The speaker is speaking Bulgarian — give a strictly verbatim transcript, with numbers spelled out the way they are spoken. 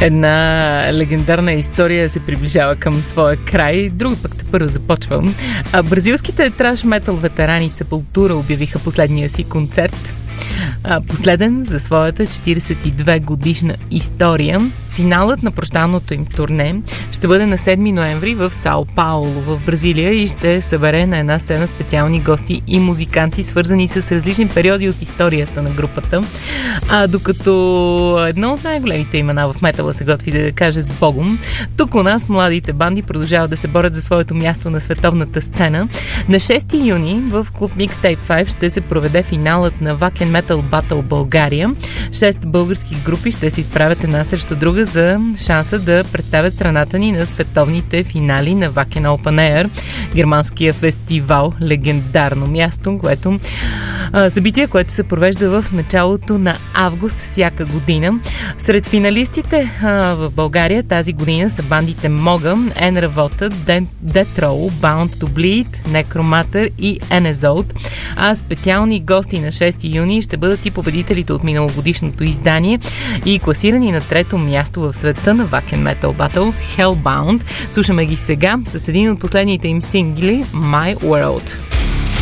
Една легендарна история се приближава към своя край, друга пък тепърво започва. А бразилските траш метал ветерани Сепултура обявиха последния си концерт. Последен за своята четиридесет и две годишна история. Финалът на прощалното им турне ще бъде на седми ноември в Сао Пауло в Бразилия и ще събере на една сцена специални гости и музиканти, свързани с различни периоди от историята на групата. А докато едно от най-големите имена в метала се готви да каже с Богом, тук у нас младите банди продължават да се борят за своето място на световната сцена. На шести юни в клуб Mixtape пет ще се проведе финалът на Wacken Metal Battle България. Шест български групи ще се изправят една срещу друга за шанса да представят страната ни на световните финали на Wacken Open Air, германския фестивал, легендарно място, което а, събитие, което се провежда в началото на август всяка година. Сред финалистите а, в България тази година са бандите Мога, N Revolta, Death Row, Bound to Bleed, Necromater и Enezold, а специални гости на шести юни ще бъдат и победителите от миналогодишното издание и класирани на трето място в света на Wacken Metal Battle, Hellbound. Слушаме ги сега с един от последните им сингли My World.